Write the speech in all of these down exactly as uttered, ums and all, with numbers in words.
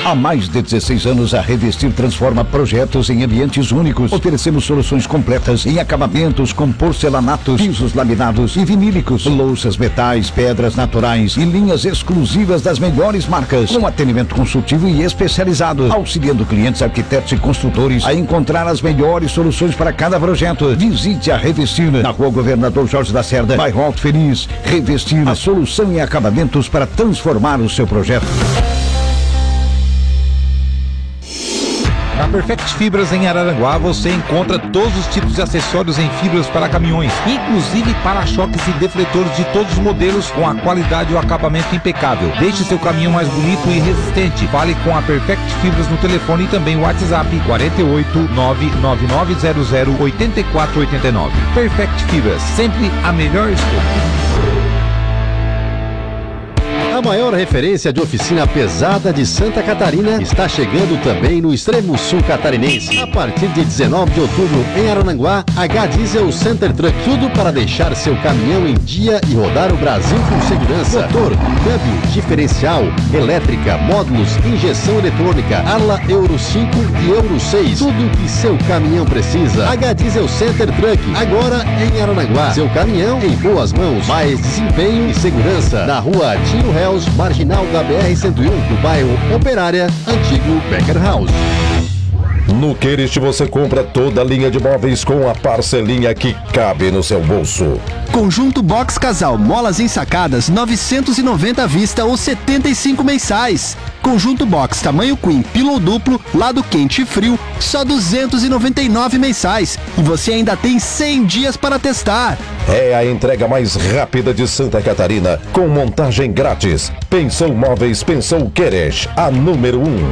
Há mais de dezesseis anos, a Revestir transforma projetos em ambientes únicos. Oferecemos soluções completas em acabamentos com porcelanatos, pisos laminados e vinílicos, louças, metais, pedras naturais e linhas exclusivas das melhores marcas, com atendimento consultivo e especializado, auxiliando clientes, arquitetos e construtores a encontrar as melhores soluções para cada projeto. Visite a Revestir na Rua Governador Jorge Lacerda, bairro Alto Feliz. Revestir, a solução em acabamentos para transformar o seu projeto. Na Perfect Fibras em Araranguá você encontra todos os tipos de acessórios em fibras para caminhões, inclusive para-choques e defletores de todos os modelos com a qualidade e o acabamento impecável. Deixe seu caminhão mais bonito e resistente. Fale com a Perfect Fibras no telefone e também o WhatsApp quarenta e oito, nove nove nove zero zero, oito quatro oito nove. Perfect Fibras, sempre a melhor escolha. A maior referência de oficina pesada de Santa Catarina está chegando também no extremo sul catarinense. A partir de dezenove de outubro, em Araranguá, H Diesel Center Truck. Tudo para deixar seu caminhão em dia e rodar o Brasil com segurança. Motor, câmbio, diferencial, elétrica, módulos, injeção eletrônica, ala Euro cinco e Euro seis. Tudo que seu caminhão precisa. H Diesel Center Truck, agora em Araranguá. Seu caminhão em boas mãos. Mais desempenho e segurança. Na rua Tino Real, marginal da B R cento e um, do bairro Operária, antigo Becker House. No Querist você compra toda a linha de móveis com a parcelinha que cabe no seu bolso. Conjunto Box Casal, molas ensacadas, novecentos e noventa à vista ou setenta e cinco mensais. Conjunto Box tamanho Queen, pillow duplo, lado quente e frio, só duzentos e noventa e nove mensais. E você ainda tem cem dias para testar. É a entrega mais rápida de Santa Catarina, com montagem grátis. Pensou Móveis, pensou Querest, a número um.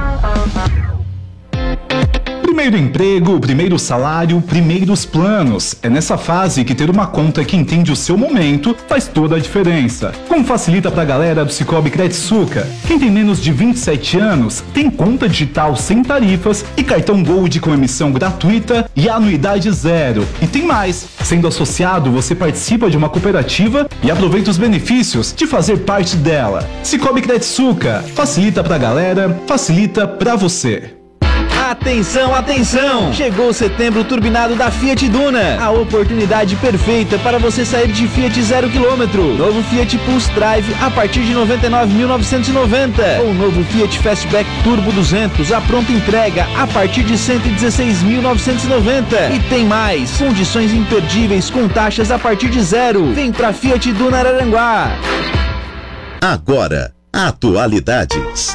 Primeiro emprego, primeiro salário, primeiros planos. É nessa fase que ter uma conta que entende o seu momento faz toda a diferença. Como facilita pra galera do Cicobi Credsuca. Quem tem menos de vinte e sete anos tem conta digital sem tarifas e cartão Gold com emissão gratuita e anuidade zero. E tem mais. Sendo associado, você participa de uma cooperativa e aproveita os benefícios de fazer parte dela. Cicobi Credsuca. Facilita pra galera, facilita pra você. Atenção, atenção! Chegou o setembro turbinado da Fiat Duna. A oportunidade perfeita para você sair de Fiat zero quilômetro. Novo Fiat Pulse Drive a partir de noventa e nove mil novecentos e noventa. Ou novo Fiat Fastback Turbo duzentos a pronta entrega a partir de cento e dezesseis mil novecentos e noventa. E tem mais, condições imperdíveis com taxas a partir de zero. Vem pra Fiat Duna Araranguá. Agora, atualidades.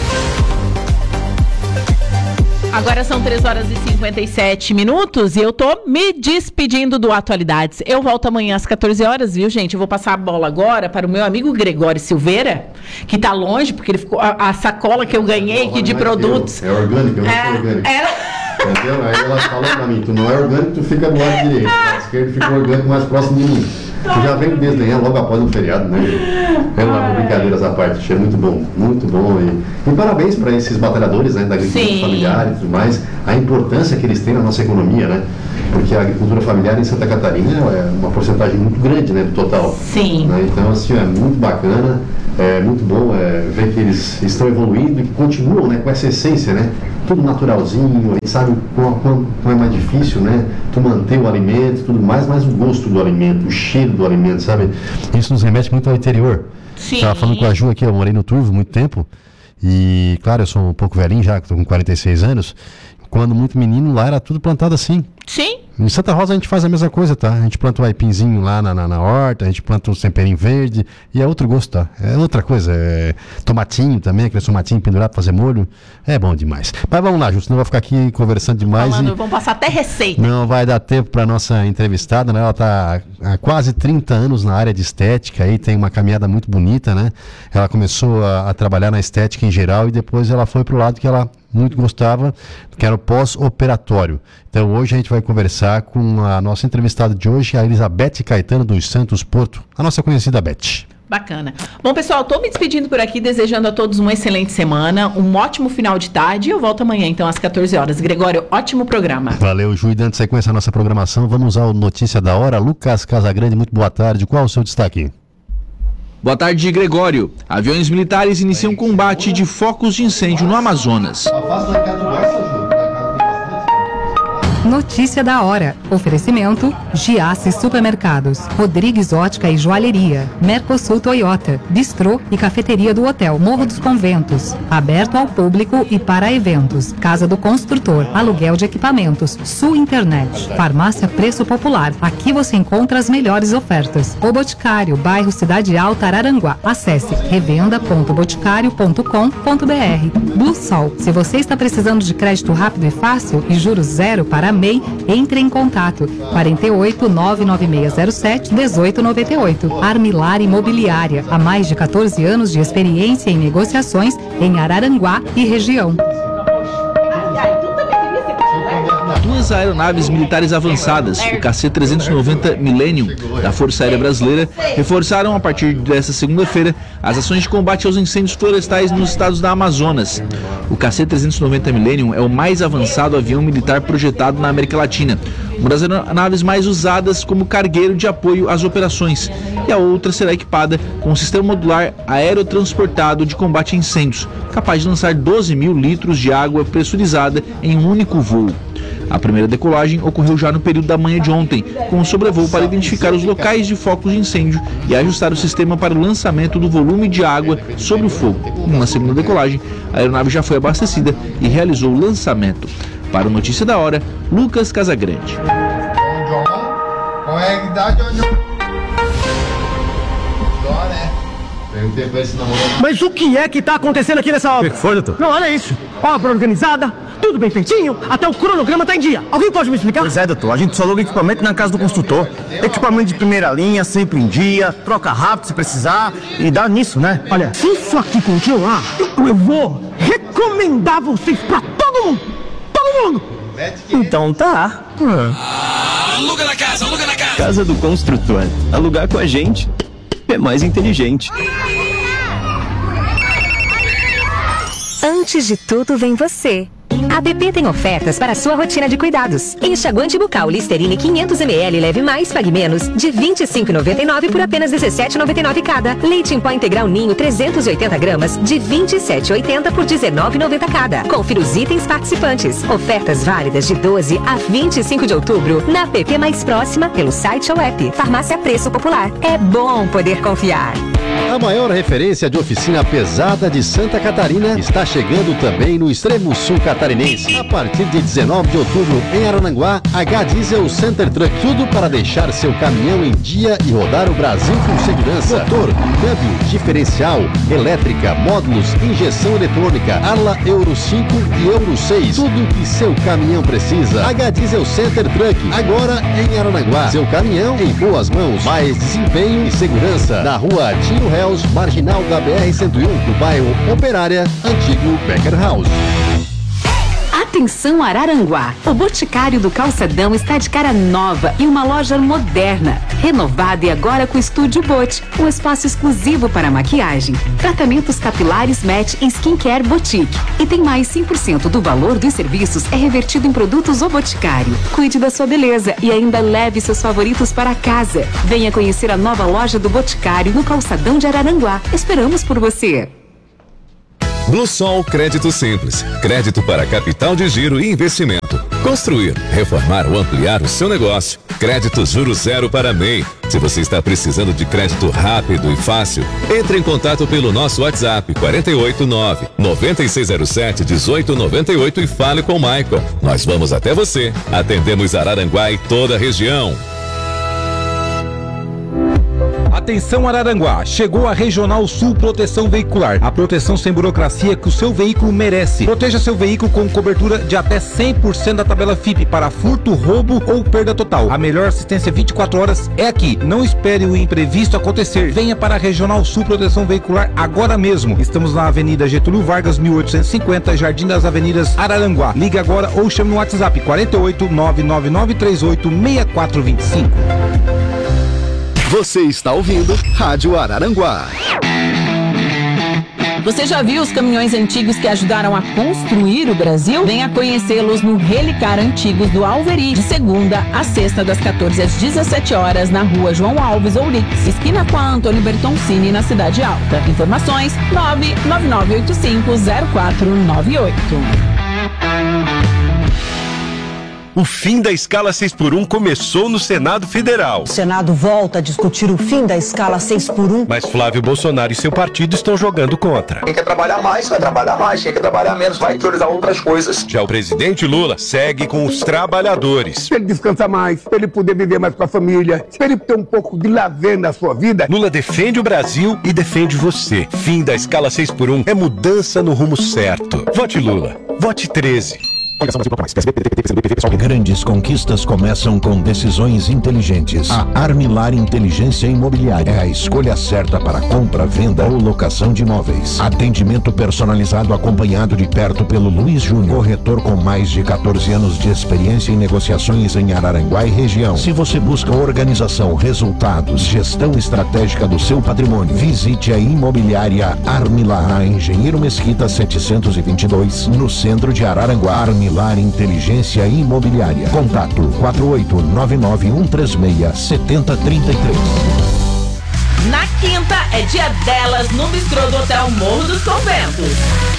Agora são três horas e cinquenta e sete minutos e eu tô me despedindo do Atualidades. Eu volto amanhã às quatorze horas, viu, gente? Eu vou passar a bola agora para o meu amigo Gregório Silveira, que tá longe, porque ele ficou a, a sacola que eu ganhei aqui de produtos. É orgânico, eu não sou orgânico. É... Entendeu? Aí ela falou pra mim, tu não é orgânico, tu fica do lado direito. Do lado esquerdo fica orgânico mais próximo de mim. Tu já vem desdenhando logo após um feriado, né? Pelo lado, brincadeiras à parte, achei muito bom, muito bom. E, e parabéns para esses batalhadores, né, da agricultura Sim. familiar e tudo mais, a importância que eles têm na nossa economia, né? Porque a agricultura familiar em Santa Catarina é uma porcentagem muito grande, né, do total. Sim. Né? Então, assim, é muito bacana, é muito bom é, ver que eles estão evoluindo e que continuam, né, com essa essência, né? Tudo naturalzinho, e sabe como, como, como é mais difícil, né? Tu manter o alimento e tudo mais, mas o gosto do alimento, o cheiro do alimento, sabe? Isso nos remete muito ao interior. Sim. Estava falando com a Ju aqui, eu morei no Turvo muito tempo, e claro, eu sou um pouco velhinho já, estou com quarenta e seis anos, quando muito menino lá era tudo plantado assim. Sim. Em Santa Rosa a gente faz a mesma coisa, tá? A gente planta um aipinzinho lá na, na, na horta, a gente planta um temperinho verde, e é outro gosto, tá? É outra coisa, é tomatinho também, aquele tomatinho pendurado pra fazer molho, é bom demais. Mas vamos lá, Ju, senão eu vou ficar aqui conversando demais. Falando, e vamos passar até receita. Não vai dar tempo pra nossa entrevistada, né? Ela tá há quase trinta anos na área de estética, aí tem uma caminhada muito bonita, né? Ela começou a, a trabalhar na estética em geral e depois ela foi pro lado que ela muito gostava, que era o pós-operatório. Então hoje a gente vai conversar com a nossa entrevistada de hoje, a Elizabeth Caetano dos Santos Porto, a nossa conhecida Beth. Bacana. Bom, pessoal, estou me despedindo por aqui, desejando a todos uma excelente semana, um ótimo final de tarde e eu volto amanhã, então, às quatorze horas. Gregório, ótimo programa. Valeu, Ju. E dando sequência à nossa programação, vamos ao Notícia da Hora. Lucas Casagrande, muito boa tarde. Qual é o seu destaque? Boa tarde, Gregório. Aviões militares iniciam combate de focos de incêndio no Amazonas. Notícia da hora. Oferecimento: Giasse Supermercados, Rodrigues Ótica e Joalheria, Mercosul Toyota, Bistrô e Cafeteria do Hotel Morro dos Conventos. Aberto ao público e para eventos. Casa do Construtor, aluguel de equipamentos, Sul Internet. Farmácia Preço Popular. Aqui você encontra as melhores ofertas. O Boticário, bairro Cidade Alta, Araranguá. Acesse revenda ponto boticário ponto com ponto br. Blue Sol. Se você está precisando de crédito rápido e fácil e juros zero para M E I, entre em contato quarenta e oito, nove nove seis zero sete, dezoito noventa e oito. Armilar Imobiliária, há mais de quatorze anos de experiência em negociações em Araranguá e região. Duas aeronaves militares avançadas, o K C trezentos e noventa Millennium da Força Aérea Brasileira, reforçaram a partir desta segunda-feira as ações de combate aos incêndios florestais nos estados da Amazonas. O K C trezentos e noventa Millennium é o mais avançado avião militar projetado na América Latina, uma das aeronaves mais usadas como cargueiro de apoio às operações, e a outra será equipada com um sistema modular aerotransportado de combate a incêndios, capaz de lançar doze mil litros de água pressurizada em um único voo. A primeira decolagem ocorreu já no período da manhã de ontem, com um sobrevoo para identificar os locais de focos de incêndio e ajustar o sistema para o lançamento do volume de água sobre o fogo. Numa segunda decolagem, a aeronave já foi abastecida e realizou o lançamento. Para o Notícia da Hora, Lucas Casagrande. Qual é a idade onde eu... Mas o que é que tá acontecendo aqui nessa obra? O que foi, doutor? Não, olha isso. Obra organizada, tudo bem feitinho, até o cronograma tá em dia. Alguém pode me explicar? Pois é, doutor. A gente só aluga equipamento na casa do construtor. Equipamento de primeira linha, sempre em dia, troca rápido se precisar e dá nisso, né? Olha, se isso aqui continuar, eu vou recomendar vocês pra todo mundo. Todo mundo. Então tá. Ah, aluga na casa, aluga na casa. Casa do Construtor. Alugar com a gente é mais inteligente. Antes de tudo vem você. A B P tem ofertas para a sua rotina de cuidados. Enxaguante bucal Listerine quinhentos mililitros leve mais, pague menos, de vinte e cinco reais e noventa e nove centavos por apenas dezessete reais e noventa e nove centavos cada. Leite em pó integral Ninho trezentos e oitenta gramas, de vinte e sete reais e oitenta centavos por dezenove reais e noventa centavos cada. Confira os itens participantes. Ofertas válidas de doze a vinte e cinco de outubro na P P mais próxima pelo site ou app. Farmácia Preço Popular. É bom poder confiar. A maior referência de oficina pesada de Santa Catarina está chegando também no extremo sul catarinense. A partir de dezenove de outubro, em Araranguá, H Diesel Center Truck. Tudo para deixar seu caminhão em dia e rodar o Brasil com segurança. Motor, câmbio, diferencial, elétrica, módulos, injeção eletrônica, ala Euro cinco e Euro seis. Tudo que seu caminhão precisa. H Diesel Center Truck, agora em Araranguá. Seu caminhão em boas mãos. Mais desempenho e segurança. Na rua Tinho Hells, marginal da B R cento e um, do bairro Operária, antigo Becker House. Atenção Araranguá, o Boticário do Calçadão está de cara nova e uma loja moderna, renovada e agora com Estúdio Bot, um espaço exclusivo para maquiagem, tratamentos capilares Match e Skincare Boutique. E tem mais cem por cento do valor dos serviços é revertido em produtos O Boticário. Cuide da sua beleza e ainda leve seus favoritos para casa. Venha conhecer a nova loja do Boticário no Calçadão de Araranguá. Esperamos por você. Blue Sol Crédito Simples. Crédito para capital de giro e investimento. Construir, reformar ou ampliar o seu negócio. Crédito juro zero para M E I. Se você está precisando de crédito rápido e fácil, entre em contato pelo nosso WhatsApp quarenta e oito, nove, nove seis zero sete, dezoito noventa e oito e fale com o Michael. Nós vamos até você. Atendemos Araranguá e toda a região. Atenção Araranguá, chegou a Regional Sul Proteção Veicular, a proteção sem burocracia que o seu veículo merece. Proteja seu veículo com cobertura de até cem por cento da tabela F I P para furto, roubo ou perda total. A melhor assistência vinte e quatro horas é aqui. Não espere o imprevisto acontecer. Venha para a Regional Sul Proteção Veicular agora mesmo. Estamos na Avenida Getúlio Vargas, mil oitocentos e cinquenta, Jardim das Avenidas, Araranguá. Ligue agora ou chame no WhatsApp quarenta e oito, nove nove nove três oito, seis quatro dois cinco. Você está ouvindo Rádio Araranguá. Você já viu os caminhões antigos que ajudaram a construir o Brasil? Venha conhecê-los no Relicar Antigos do Alveri, de segunda a sexta, das quatorze às dezessete horas, na rua João Alves Ourix, esquina com a Antônio Bertoncini, na Cidade Alta. Informações nove nove nove oito cinco zero quatro nove oito. O fim da escala seis por um começou no Senado Federal. O Senado volta a discutir o fim da escala seis por um. Mas Flávio Bolsonaro e seu partido estão jogando contra. Quem quer trabalhar mais, vai trabalhar mais. Quem quer trabalhar menos, vai priorizar outras coisas. Já o presidente Lula segue com os trabalhadores. Pra ele descansar mais, pra ele poder viver mais com a família, pra ele ter um pouco de lazer na sua vida. Lula defende o Brasil e defende você. Fim da escala seis por um é mudança no rumo certo. Vote Lula. Vote treze. Grandes conquistas começam com decisões inteligentes. A Armilar Inteligência Imobiliária é a escolha certa para compra, venda ou locação de imóveis. Atendimento personalizado acompanhado de perto pelo Luiz Júnior, corretor com mais de quatorze anos de experiência em negociações em Araranguá e região. Se você busca organização, resultados, gestão estratégica do seu patrimônio, visite a Imobiliária Armilar, a Engenheiro Mesquita setecentos e vinte e dois, no centro de Araranguá. Armilar Inteligência Imobiliária. Contato quatro oito nove nove um três seis sete zero três três. Na quinta é dia delas no bistrô do Hotel Morro dos Conventos.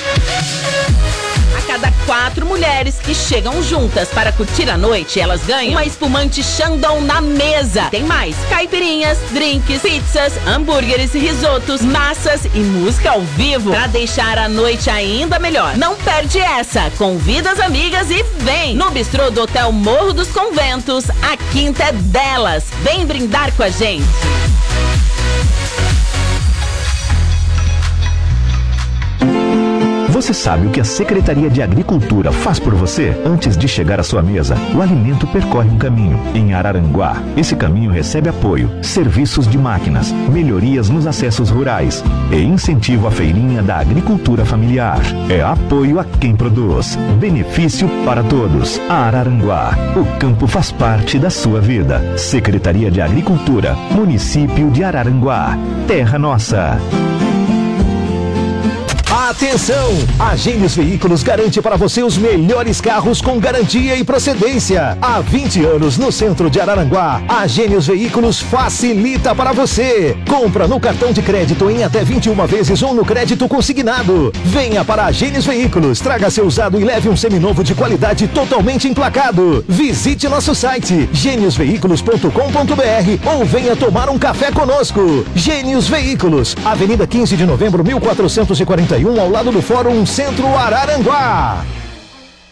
A cada quatro mulheres que chegam juntas para curtir a noite, elas ganham uma espumante Chandon na mesa. Tem mais caipirinhas, drinks, pizzas, hambúrgueres, risotos, massas e música ao vivo para deixar a noite ainda melhor. Não perde essa. Convida as amigas e vem. No bistrô do Hotel Morro dos Conventos, a quinta é delas. Vem brindar com a gente. Você sabe o que a Secretaria de Agricultura faz por você? Antes de chegar à sua mesa, o alimento percorre um caminho. Em Araranguá, esse caminho recebe apoio, serviços de máquinas, melhorias nos acessos rurais e incentivo à feirinha da agricultura familiar. É apoio a quem produz. Benefício para todos. Araranguá, o campo faz parte da sua vida. Secretaria de Agricultura, Município de Araranguá. Terra Nossa. Atenção! A Gênios Veículos garante para você os melhores carros com garantia e procedência. Há vinte anos no centro de Araranguá, a Gênios Veículos facilita para você. Compra no cartão de crédito em até vinte e uma vezes ou no crédito consignado. Venha para a Gênios Veículos, traga seu usado e leve um seminovo de qualidade totalmente emplacado. Visite nosso site gênios veículos ponto com ponto br ou venha tomar um café conosco. Gênios Veículos, Avenida quinze de novembro, mil quatrocentos e quarenta e um, ao lado do Fórum Centro Araranguá.